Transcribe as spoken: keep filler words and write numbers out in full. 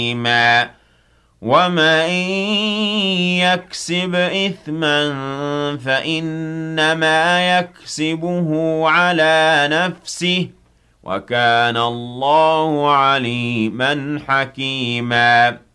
وَمَن يَكْسِبْ إِثْمًا فَإِنَّمَا يَكْسِبُهُ عَلَىٰ نَفْسِهِ ۚ وَكَانَ اللَّهُ عَلِيمًا حَكِيمًا